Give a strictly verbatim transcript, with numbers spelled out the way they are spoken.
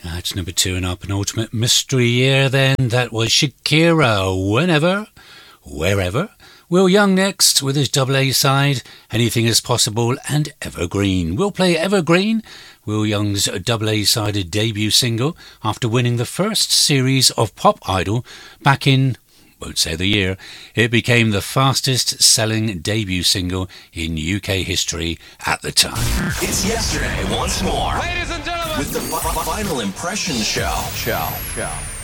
That's number two in our penultimate mystery year then. That was Shakira, Whenever, Wherever. Will Young next with his double A side, Anything Is Possible and Evergreen. We'll play Evergreen, Will Young's double A-sided debut single after winning the first series of Pop Idol back in, won't say the year. It became the fastest selling debut single in U K history at the time. It's yesterday once more. Ladies and gentlemen, with the Final Impression Show. Show. Show.